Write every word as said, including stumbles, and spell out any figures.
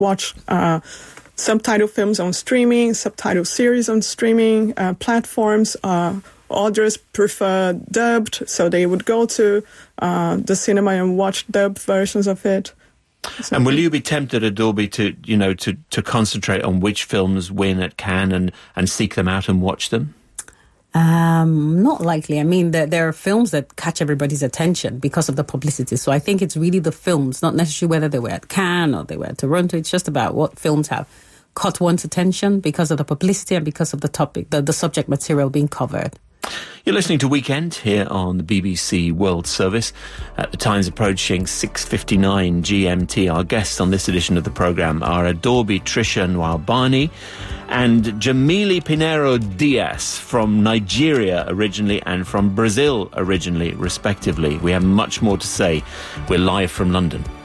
watch uh, subtitle films on streaming, subtitle series on streaming uh, platforms. Uh, others prefer dubbed, so they would go to uh, the cinema and watch dubbed versions of it. So, and will you be tempted, Adorbi, to you know to, to concentrate on which films win at Cannes and, and seek them out and watch them? Um, not likely. I mean, there, there are films that catch everybody's attention because of the publicity. So I think it's really the films, not necessarily whether they were at Cannes or they were at Toronto. It's just about what films have caught one's attention because of the publicity and because of the topic, the, the subject material being covered. You're listening to Weekend here on the B B C World Service. At the time's approaching six fifty-nine G M T. Our guests on this edition of the programme are Adorbi Tricia Nwabani and Jamili Pinheiro Diaz, from Nigeria originally and from Brazil originally, respectively. We have much more to say. We're live from London.